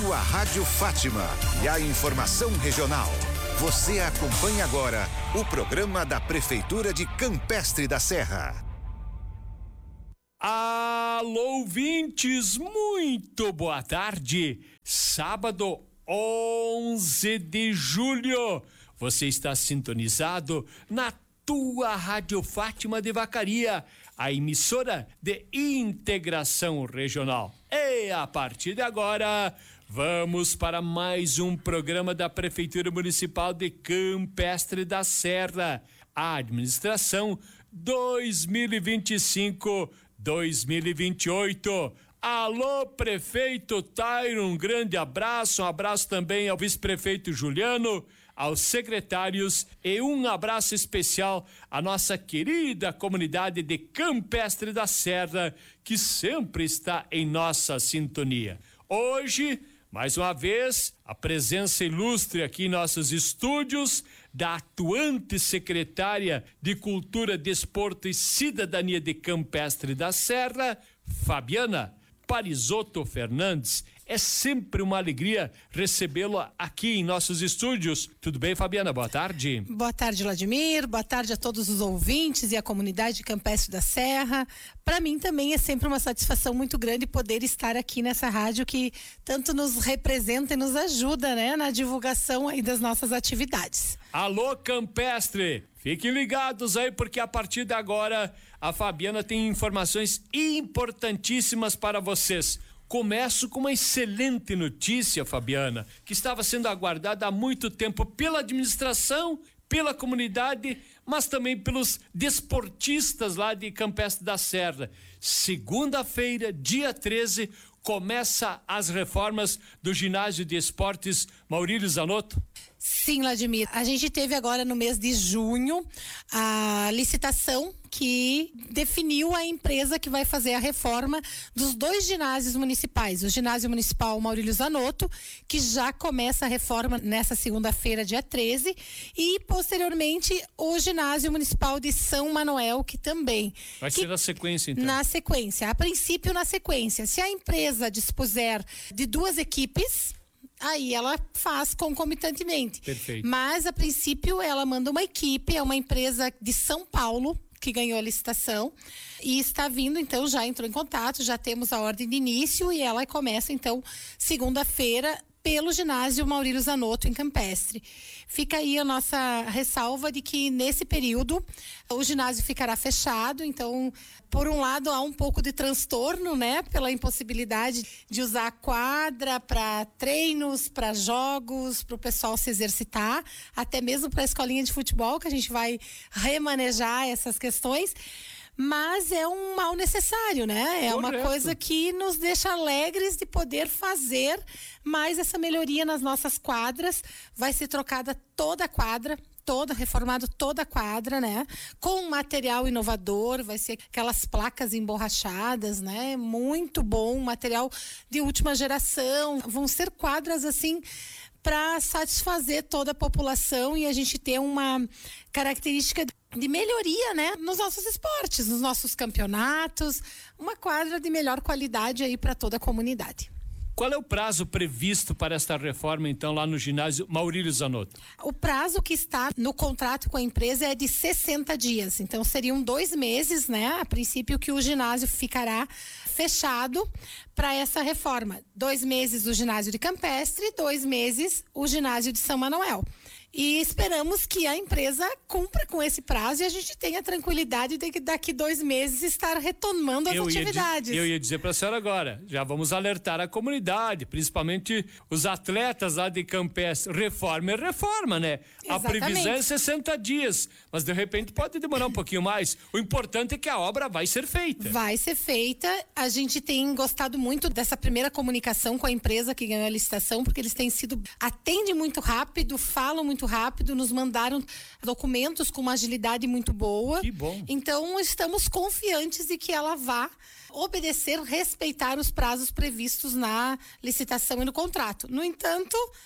Tua Rádio Fátima e a informação regional. Você acompanha agora o programa da Prefeitura de Campestre da Serra. Alô, ouvintes, muito boa tarde. Sábado, 11 de julho. Você está sintonizado na Tua Rádio Fátima de Vacaria, a emissora de integração regional. E a partir de agora, vamos para mais um programa da Prefeitura Municipal de Campestre da Serra. A administração 2025-2028. Alô, prefeito Tairo, um grande abraço. Um abraço também ao vice-prefeito Juliano, aos secretários e um abraço especial à nossa querida comunidade de Campestre da Serra, que sempre está em nossa sintonia. Hoje, mais uma vez, a presença ilustre aqui em nossos estúdios da atuante secretária de Cultura, Desporto e Cidadania de Campestre da Serra, Fabiana Parisotto Fernandes. É sempre uma alegria recebê-la aqui em nossos estúdios. Tudo bem, Fabiana? Boa tarde. Boa tarde, Vladimir. Boa tarde a todos os ouvintes e a comunidade de Campestre da Serra. Para mim também é sempre uma satisfação muito grande poder estar aqui nessa rádio que tanto nos representa e nos ajuda, né, na divulgação aí das nossas atividades. Alô, Campestre! Fiquem ligados aí, porque a partir de agora a Fabiana tem informações importantíssimas para vocês. Começo com uma excelente notícia, Fabiana, que estava sendo aguardada há muito tempo pela administração, pela comunidade, mas também pelos desportistas lá de Campestre da Serra. Segunda-feira, dia 13, começa as reformas do ginásio de esportes Maurílio Zanotto. Sim, Vladimir. A gente teve agora no mês de junho a licitação que definiu a empresa que vai fazer a reforma dos dois ginásios municipais. O ginásio municipal Maurílio Zanotto, que já começa a reforma nessa segunda-feira, dia 13, e posteriormente o ginásio municipal de São Manuel, que também. Vai ser na sequência, então? Na sequência. A princípio, na sequência. Se a empresa dispuser de duas equipes, aí ela faz concomitantemente. Perfeito. Mas, a princípio, ela manda uma equipe, é uma empresa de São Paulo que ganhou a licitação e está vindo, então já entrou em contato, já temos a ordem de início e ela começa, então, segunda-feira pelo ginásio Maurílio Zanotto em Campestre. Fica aí a nossa ressalva de que nesse período o ginásio ficará fechado, então, por um lado, há um pouco de transtorno, né, pela impossibilidade de usar a quadra para treinos, para jogos, para o pessoal se exercitar, até mesmo para a escolinha de futebol, que a gente vai remanejar essas questões. Mas é um mal necessário, né? É Correto. Uma coisa que nos deixa alegres de poder fazer mais essa melhoria nas nossas quadras. Vai ser trocada toda a quadra, reformado toda a quadra, né? Com material inovador, vai ser aquelas placas emborrachadas, né? Muito bom, material de última geração. Vão ser quadras assim para satisfazer toda a população e a gente ter uma característica de melhoria, né, nos nossos esportes, nos nossos campeonatos, uma quadra de melhor qualidade aí para toda a comunidade. Qual é o prazo previsto para esta reforma, então, lá no ginásio Maurílio Zanotto? O prazo que está no contrato com a empresa é de 60 dias. Então, seriam 2 meses, né? A princípio, que o ginásio ficará fechado para essa reforma. 2 meses o ginásio de Campestre, 2 meses o ginásio de São Manuel. E esperamos que a empresa cumpra com esse prazo e a gente tenha tranquilidade de que daqui 2 meses estar retomando as atividades. Eu ia dizer para a senhora agora, já vamos alertar a comunidade, principalmente os atletas lá de Campestre. Reforma é reforma, né? Exatamente. A previsão é 60 dias, mas de repente pode demorar um pouquinho mais. O importante é que a obra vai ser feita. Vai ser feita. A gente tem gostado muito dessa primeira comunicação com a empresa que ganhou a licitação, porque eles têm sido, atendem muito rápido, falam muito rápido, nos mandaram documentos com uma agilidade muito boa. Que bom. Então, estamos confiantes de que ela vá obedecer, respeitar os prazos previstos na licitação e no contrato. No entanto,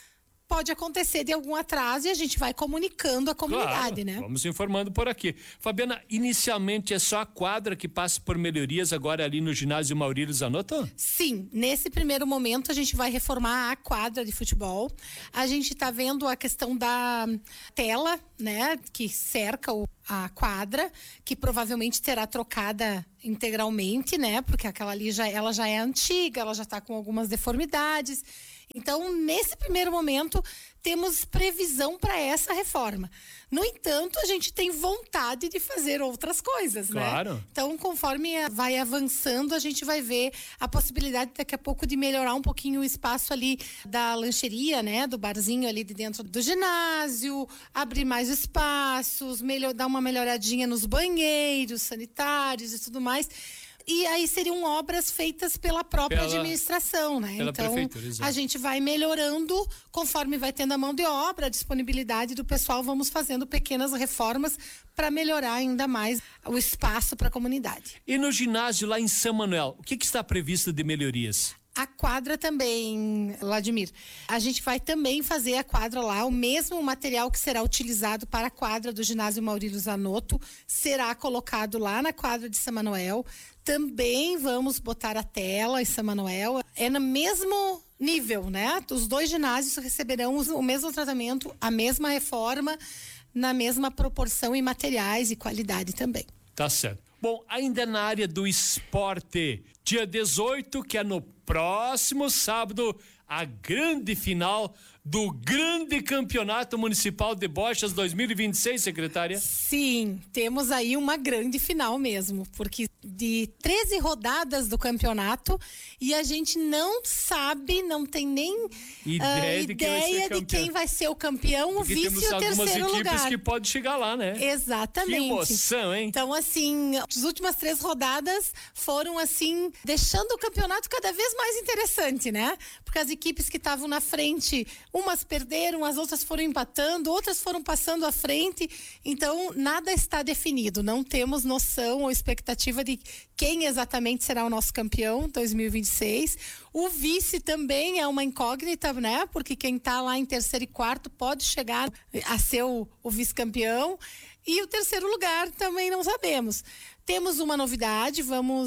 pode acontecer de algum atraso e a gente vai comunicando a comunidade, né? Vamos informando por aqui. Fabiana, inicialmente é só a quadra que passa por melhorias agora ali no ginásio Maurílio Zanotto? Sim, nesse primeiro momento a gente vai reformar a quadra de futebol. A gente está vendo a questão da tela, né, que cerca a quadra, que provavelmente será trocada integralmente, né, porque aquela ali ela já é antiga, ela já está com algumas deformidades. Então, nesse primeiro momento, temos previsão para essa reforma. No entanto, a gente tem vontade de fazer outras coisas, claro, né? Então, conforme vai avançando, a gente vai ver a possibilidade daqui a pouco de melhorar um pouquinho o espaço ali da lancheria, né? Do barzinho ali de dentro do ginásio, abrir mais espaços, dar uma melhoradinha nos banheiros sanitários e tudo mais. E aí seriam obras feitas pela própria administração, né? Então, a gente vai melhorando conforme vai tendo a mão de obra, a disponibilidade do pessoal, vamos fazendo pequenas reformas para melhorar ainda mais o espaço para a comunidade. E no ginásio lá em São Manuel, o que está previsto de melhorias? A quadra também, Vladimir. A gente vai também fazer a quadra lá, o mesmo material que será utilizado para a quadra do ginásio Maurílio Zanotto será colocado lá na quadra de São Manuel. Também vamos botar a tela em São Manuel. É no mesmo nível, né? Os dois ginásios receberão o mesmo tratamento, a mesma reforma, na mesma proporção em materiais e qualidade também. Tá certo. Bom, ainda na área do esporte, dia 18, que é no próximo sábado, a grande final do grande campeonato municipal de bochas 2026, secretária? Sim, temos aí uma grande final mesmo, porque de 13 rodadas do campeonato e a gente não sabe, não tem nem ideia de quem vai ser o campeão, o vice e o terceiro lugar. Temos algumas equipes que podem chegar lá, né? Exatamente. Que emoção, hein? Então, assim, as últimas 3 rodadas foram, assim, deixando o campeonato cada vez mais interessante, né? Porque as equipes que estavam na frente, umas perderam, as outras foram empatando, outras foram passando à frente. Então, nada está definido. Não temos noção ou expectativa de quem exatamente será o nosso campeão 2026. O vice também é uma incógnita, né? Porque quem está lá em terceiro e quarto pode chegar a ser o vice-campeão. E o terceiro lugar também não sabemos. Temos uma novidade,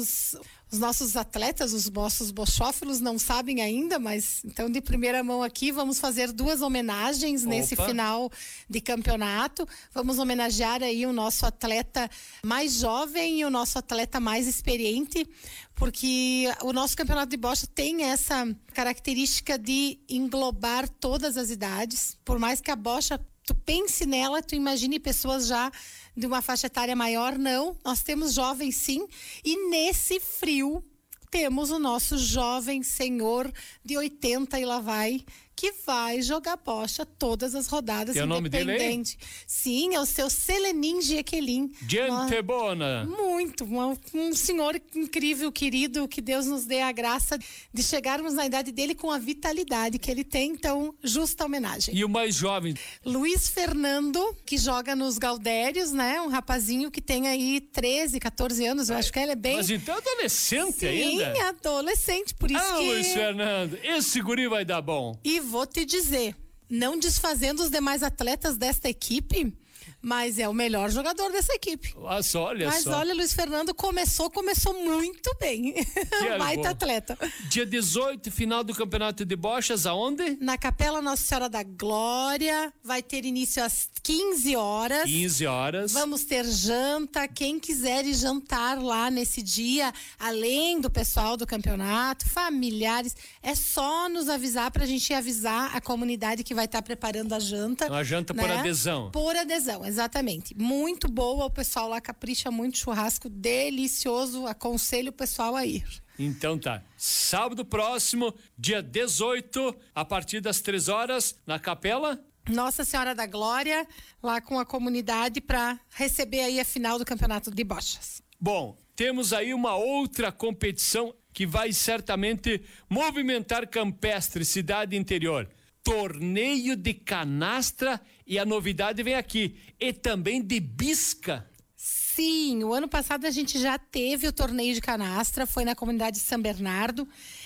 os nossos atletas, os nossos bochófilos não sabem ainda, mas então de primeira mão aqui vamos fazer 2 homenagens nesse final de campeonato. Vamos homenagear aí o nosso atleta mais jovem e o nosso atleta mais experiente, porque o nosso campeonato de bocha tem essa característica de englobar todas as idades. Por mais que a bocha, tu pense nela, tu imagine pessoas já de uma faixa etária maior, não. Nós temos jovens, sim. E nesse frio, temos o nosso jovem senhor de 80 e lá vai, que vai jogar bocha todas as rodadas, é o nome dele aí? Sim, é o seu Selenin Jequelin. Gente bona! Muito, um senhor incrível, querido, que Deus nos dê a graça de chegarmos na idade dele com a vitalidade que ele tem, então, justa homenagem. E o mais jovem? Luiz Fernando, que joga nos Gaudérios, né? Um rapazinho que tem aí 13, 14 anos, eu acho que ele é bem... Mas então é adolescente ainda? Sim, adolescente, por isso que... Luiz Fernando, esse guri vai dar bom. E vou te dizer, não desfazendo os demais atletas desta equipe, mas é o melhor jogador dessa equipe. Mas olha, Luiz Fernando começou muito bem. Baita atleta. Dia 18, final do campeonato de bochas, aonde? Na Capela Nossa Senhora da Glória, vai ter início às 15 horas. 15 horas. Vamos ter janta, quem quiser ir jantar lá nesse dia, além do pessoal do campeonato, familiares, é só nos avisar pra gente avisar a comunidade que vai estar preparando a janta. Uma janta, né? Por adesão. Por adesão, exatamente. Muito boa, o pessoal lá capricha muito, churrasco delicioso, aconselho o pessoal a ir. Então tá, sábado próximo, dia 18, a partir das 3 horas, na Capela Nossa Senhora da Glória, lá com a comunidade para receber aí a final do Campeonato de Bochas. Bom, temos aí uma outra competição que vai certamente movimentar Campestre, cidade interior. Torneio de canastra, e a novidade vem aqui, e também de bisca. Sim, o ano passado a gente já teve o torneio de canastra, foi na comunidade de São Bernardo.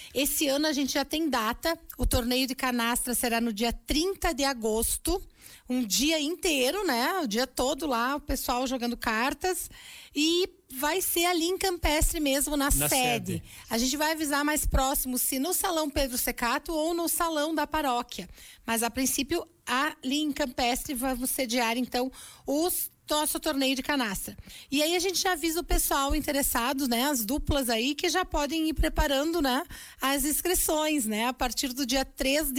Esse ano a gente já tem data. O torneio de canastra será no dia 30 de agosto. Um dia inteiro, né? O dia todo lá, o pessoal jogando cartas. E vai ser ali em Campestre mesmo, na sede. A gente vai avisar mais próximo se no Salão Pedro Secato ou no Salão da Paróquia. Mas, a princípio, ali em Campestre vamos sediar, então, nosso torneio de canastra. E aí a gente já avisa o pessoal interessado, né? As duplas aí que já podem ir preparando, né? As inscrições, né? A partir do dia 3 de